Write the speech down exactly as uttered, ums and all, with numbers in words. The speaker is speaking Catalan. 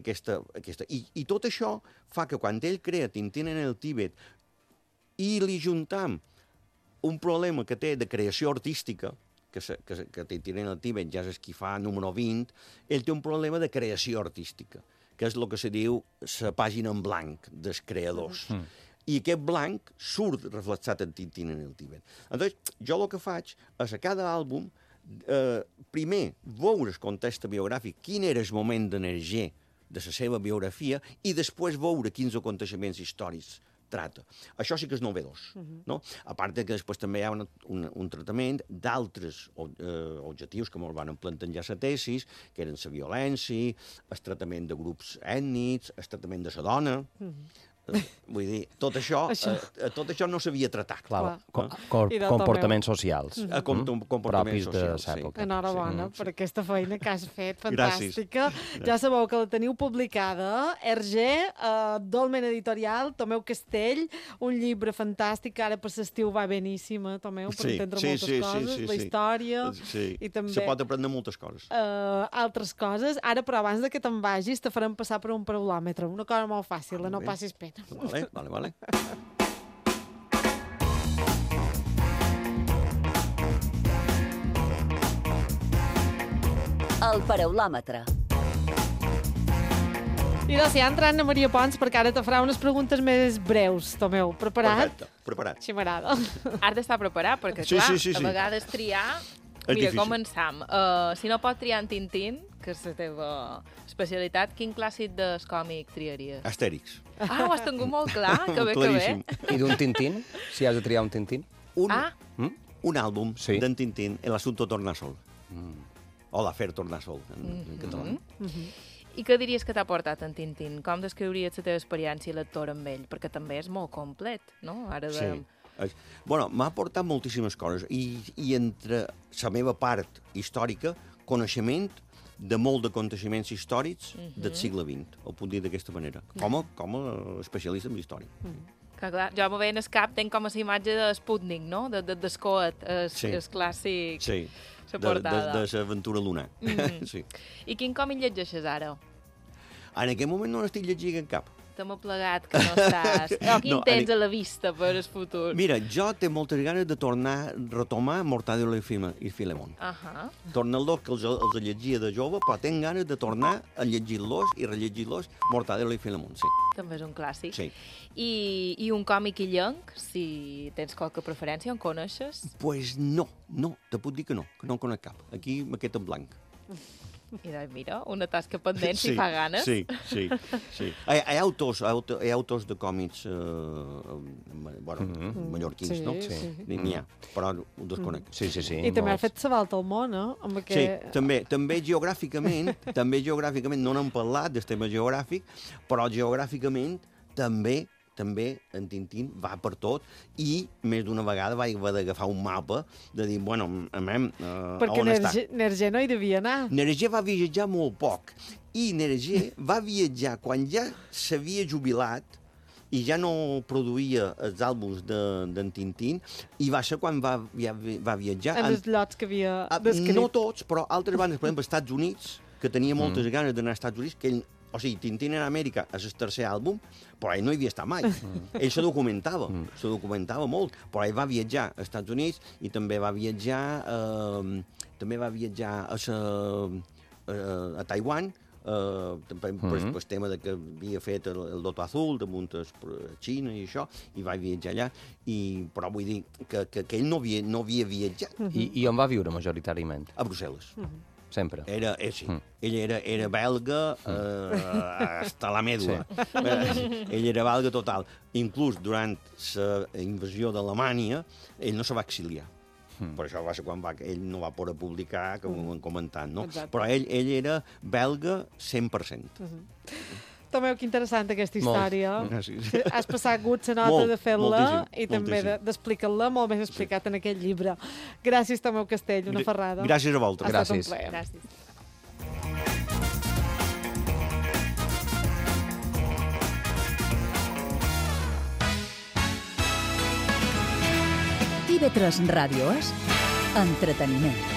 aquesta... aquesta. I, I tot això fa que quan ell crea Tintín en el Tíbet i li juntam un problema que té de creació artística, que, se, que, que Tintín en el Tíbet ja és el que fa número vint, ell té un problema de creació artística, que és el que se diu la pàgina en blanc dels creadors. Mm. I aquest blanc surt reflexat en Tintín en el Tíbet. Llavors, jo el que faig és a cada àlbum eh, primer veure el context biogràfic, quin era el moment d'energia de la seva biografia, i després veure quins aconteixements històrics trata. Això sí que és novedós. Uh-huh. No? A part que després també hi ha un, un, un tractament d'altres eh, objectius que ens van plantejar la tesis, que eren la violència, el tractament de grups ètnics, el tractament de la dona... Uh-huh. Vull dir, tot això, això. Eh, tot això no s'havia tratat. Clar, com, com, comportaments socials. Mm-hmm. Com, comportaments socials, sí. Enhorabona sí. per aquesta feina que has fet, fantàstica. Gràcies. Ja sabeu que la teniu publicada. Hergé, uh, Dolmen Editorial, Tomeu Castell, un llibre fantàstic, que ara per l'estiu va beníssima, Tomeu, per sí, entendre sí, moltes sí, coses, sí, sí, la història... Sí, i també, se pot aprendre moltes coses. Uh, altres coses. Ara, però abans de que te'n vagis, te farem passar per un paraulòmetre. Una cosa molt fàcil, ah, no bé. Passis pena. Vale, vale, vale. El paraulòmetre. I doncs ja entrant a Maria Pons, perquè ara te farà unes preguntes més breus, Tomeu. Preparat? Perfecte, preparat. Sí, m'agrada. Has d'estar preparat, perquè, sí, clar, sí, sí, sí. a vegades triar... És Mira, difícil. començam. Uh, si no pots triar en Tintín, que és la teva especialitat, quin clàssic del còmic triaries? Astèrix. Ah, ho has tingut molt clar, que bé, que bé. I d'un Tintín? Si has de triar un Tintín? Un, Ah. mm? un àlbum sí. d'en Tintín, El asunto Tornasol. Mm. O l'Afer Tornasol, en, mm -hmm. en català. Mm -hmm. I què diries que t'ha portat en Tintín? Com descriuries la teva experiència lectora amb ell? Perquè també és molt complet, no? Ara de... Sí. Bueno, m'ha aportat moltíssimes coses i, i entre la meva part històrica, coneixement de molt d'aconteixements històrics uh -huh. del segle vint, ho puc dir d'aquesta manera, com a, com a especialista en història. Uh -huh. Que clar, jo m'ho veia en el cap, tenc com a la imatge de Sputnik, no? De, de, d'Escoet, el, sí. el clàssic, sí. la portada. De, de, de l'aventura lunar. Mm -hmm. sí. I quin còmic llegeixes ara? En aquest moment no n'estic llegint cap. T'hem plegat que no estàs... O quin no, tens a la vista per al futur? Mira, jo té moltes ganes de tornar, retomar Mortadelo i Filemón. Uh -huh. Torna-los, que els, els llegia de jove, però tinc ganes de tornar a llegir-los i rellegir-los Mortadelo i Filemón, sí. També és un clàssic. Sí. I, i un còmic illenc, si tens qualque preferència, en coneixes? Pues no, no, te puc dir que no, que no en conec cap. Aquí m'ha quedat en blanc. I doncs, mira, una tasca pendent, sí, si fa ganes. Sí, sí, sí. Hi, hi, ha autors, hi ha autors de còmics, eh, bueno, mm -hmm. mallorquins, sí, no? Sí. N'hi ha, però ho desconec. Sí, sí, sí. I també has fet la volta al món, eh? Amb aquest... Sí, també, també geogràficament, també geogràficament, no n'hem parlat del tema geogràfic, però geogràficament també també en Tintín va per tot i més d'una vegada va haver d'agafar un mapa de dir, bueno, amem, uh, perquè on està? Perquè Nergé no hi devia anar. Nergé va viatjar molt poc i Nergé va viatjar quan ja s'havia jubilat i ja no produïa els àlbums d'en de, Tintín, i va ser quan va, ja, va viatjar... En els llocs que havia descrit. No tots, però altres bandes, per exemple, als Estats Units, que tenia moltes mm. ganes d'anar als Estats Units, que ell, o sigui, Tintín en Amèrica és el tercer àlbum, però ell no hi havia estat mai. Mm. Ell se documentava, mm. se documentava molt, però ell va viatjar als Estats Units i també va viatjar, eh, també va viatjar a, sa, a, a Taiwan, Uh, per mm -hmm. el tema de que havia fet el, el Loto Azul damunt a Xina i això, i va viatjar allà, i, però vull dir que, que, que ell no havia, no havia viatjat. Mm -hmm. I, I on va viure majoritàriament? A Brussel·les. Mm -hmm. Sempre? Era, eh, sí. Mm. Ell era, era belga eh, hasta la mèdula. Sí. Eh, ell era belga total. Inclús durant la invasió d'Alemanya, ell no se va exiliar. Mm. Per això va ser quan va, ell no va poder publicar, com ho hem comentat, no? Exacte. Però ell, ell era belga cent per cent. Uh -huh. Tomeu, que interessant aquesta història. Gràcies. Has passat gut la nota molt, de fer-la i moltíssim. també d'explicar-la molt més explicat sí. en aquest llibre. Gràcies, Tomeu Castell, una ferrada. Gràcies a vosaltres. Ha estat Gràcies. un plaer. Gràcies. T V tres Ràdio és entreteniment.